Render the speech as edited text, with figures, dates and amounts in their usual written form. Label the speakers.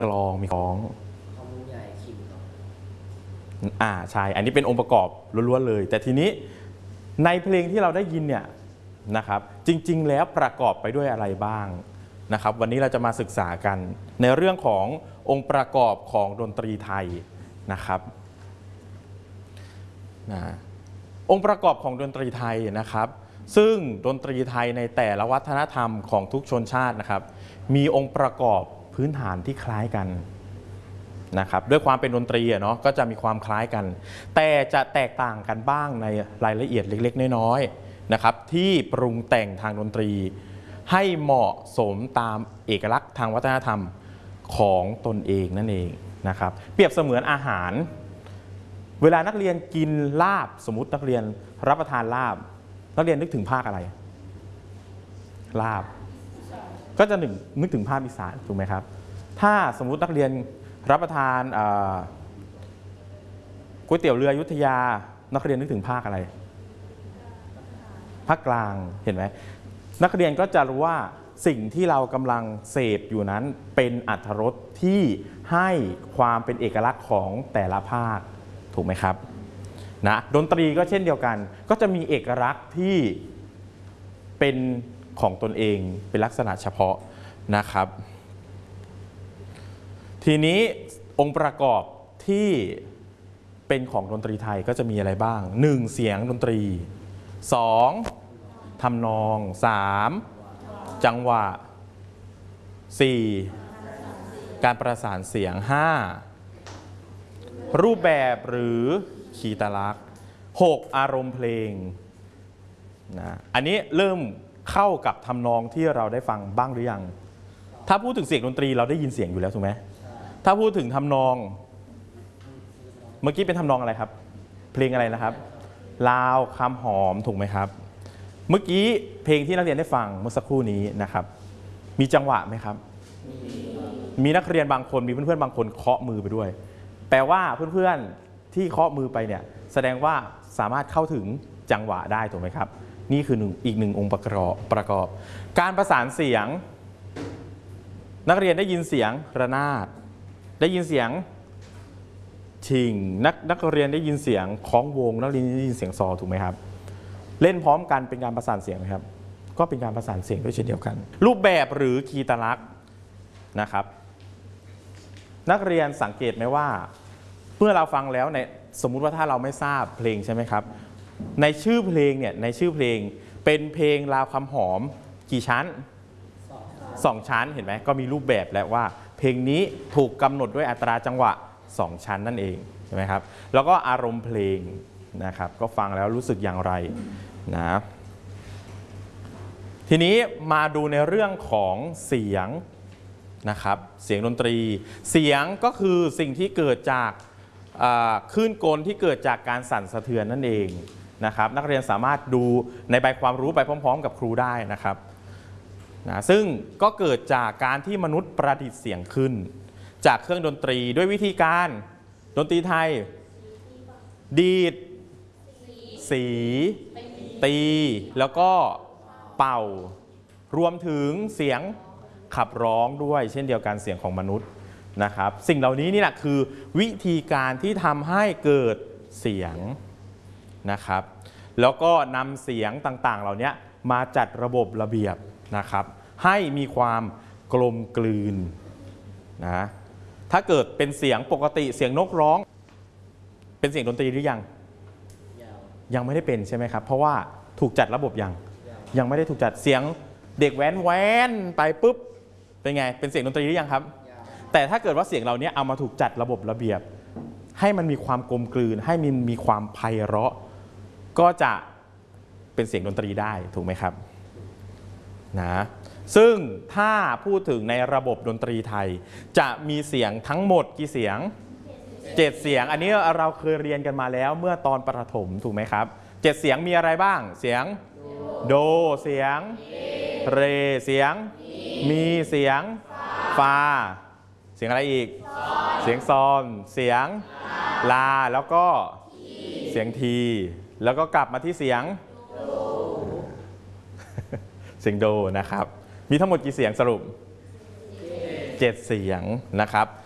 Speaker 1: กลองมีคล้อง
Speaker 2: ข้อมูลใหญ่ขิมเนาะ
Speaker 1: ใช่อันนี้เป็นองค์ประกอบล้วนๆเลยแต่ทีนี้ในเพลงที่เราได้ยินเนี่ยนะครับจริงๆแล้วประกอบไปด้วยอะไรบ้างนะครับวันนี้เราจะมาศึกษากันในเรื่องขององค์ประกอบของดนตรีไทยนะครับองค์ประกอบของดนตรีไทยนะครับซึ่งดนตรีไทยในแต่ละวัฒนธรรมของทุกชนชาตินะครับมีองค์ประกอบพื้นฐานที่คล้ายกันนะครับด้วยความเป็นดนตรีเนาะก็จะมีความคล้ายกันแต่จะแตกต่างกันบ้างในรายละเอียดเล็กๆน้อยๆนะครับที่ปรุงแต่งทางดนตรีให้เหมาะสมตามเอกลักษณ์ทางวัฒนธรรมของตนเองนั่นเองนะครับเปรียบเสมือนอาหารเวลานักเรียนกินลาบสมมุตินักเรียนรับประทานลาบนักเรียนนึกถึงภาคอะไรลาบก็จะนึกถึงภาคอีสานถูกไหมครับถ้าสมมุตินักเรียนรับประทานก๋วยเตี๋ยวเรืออยุธยานักเรียนนึกถึงภาคอะไรภาคกลางเห็นไหมนักเรียนก็จะรู้ว่าสิ่งที่เรากำลังเสพอยู่นั้นเป็นอรรถรสที่ให้ความเป็นเอกลักษณ์ของแต่ละภาคถูกไหมครับนะดนตรีก็เช่นเดียวกันก็จะมีเอกลักษณ์ที่เป็นของตนเองเป็นลักษณะเฉพาะนะครับทีนี้องค์ประกอบที่เป็นของดนตรีไทยก็จะมีอะไรบ้าง1เสียงดนตรี2ทำนอง3จังหวะ4การประสานเสียง5รูปแบบหรือคีตลักษณ์6อารมณ์เพลงนะอันนี้เริ่มเข้ากับทำนองที่เราได้ฟังบ้างหรือยังถ้าพูดถึงเสียงดนตรีเราได้ยินเสียงอยู่แล้วถูกไหมถ้าพูดถึงทำนองเมื่อกี้เป็นทำนองอะไรครับเพลงอะไรนะครับลาวคำหอมถูกไหมครับเมื่อกี้เพลงที่นักเรียนได้ฟังเมื่อสักครู่นี้นะครับมีจังหวะไหมครับมีนักเรียนบางคนมีเพื่อนๆบางคนเคาะมือไปด้วยแปลว่าเพื่อนๆที่เคาะมือไปเนี่ยแสดงว่าสามารถเข้าถึงจังหวะได้ถูกไหมครับนี่คืออีกหนึ่งองค์ประกอบการประสานเสียงนักเรียนได้ยินเสียงระนาดได้ยินเสียงชิงนักเรียนได้ยินเสียงคล้องวงนักเรียนได้ยินเสียงซอถูกไหมครับเล่นพร้อมกันเป็นการประสานเสียงไหมครับก็เป็นการประสานเสียงด้วยเช่นเดียวกันรูปแบบหรือคีตลักษณ์นะครับนักเรียนสังเกตไหมว่าเมื่อเราฟังแล้วในสมมุติว่าถ้าเราไม่ทราบเพลงใช่ไหมครับในชื่อเพลงเนี่ยในชื่อเพลงเป็นเพลงลาวคำหอมกี่ชั้น2ชั้นเห็นไหมก็มีรูปแบบแล้วว่าเพลงนี้ถูกกำหนดด้วยอัตราจังหวะ2ชั้นนั่นเองใช่ไหมครับแล้วก็อารมณ์เพลงนะครับก็ฟังแล้วรู้สึกอย่างไรนะทีนี้มาดูในเรื่องของเสียงนะครับเสียงดนตรีเสียงก็คือสิ่งที่เกิดจากคลื่นกลที่เกิดจากการสั่นสะเทือนนั่นเองนะครับนักเรียนสามารถดูในใบความรู้ไปพร้อมๆกับครูได้นะครับซึ่งก็เกิดจากการที่มนุษย์ประดิษฐ์เสียงขึ้นจากเครื่องดนตรีด้วยวิธีการดนตรีไทยดีดสีตีแล้วก็เป่ารวมถึงเสียงขับร้องด้วยเช่นเดียวกันเสียงของมนุษย์นะครับสิ่งเหล่านี้นี่แหละคือวิธีการที่ทำให้เกิดเสียงนะครับแล้วก็นำเสียงต่างๆเหล่านี้มาจัดระบบระเบียบนะครับให้มีความกลมกลืนนะถ้าเกิดเป็นเสียงปกติเสียงนกร้องเป็นเสียงดนตรีหรือยังไม่ได้เป็นใช่ไหมครับเพราะว่าถูกจัดระบบยังไม่ได้ถูกจัดเสียงเด็กแว้นไปปุ๊บเป็นไงเป็นเสียงดนตรีหรือยังครับแต่ถ้าเกิดว่าเสียงเราเนี้ยเอามาถูกจัดระบบระเบียบให้มันมีความกลมกลืนให้มันมีความไพเราะก็จะเป็นเสียงดนตรีได้ถูกไหมครับนะซึ่งถ้าพูดถึงในระบบดนตรีไทยจะมีเสียงทั้งหมดกี่เสียง7เสียงอันนี้เราเคยเรียนกันมาแล้วเมื่อตอนประถมถูกไหมครับ7เสียงมีอะไรบ้างเสียงโดเสียงเรเสียงมีเสียงฟาเสียงอะไรอีกเสียงซอนเสียงลาแล้วก็เสียงทีแล้วก็กลับมาที่เสียงโดนะครับมีทั้งหมดกี่เสียงสรุป 7 เสียงนะครับ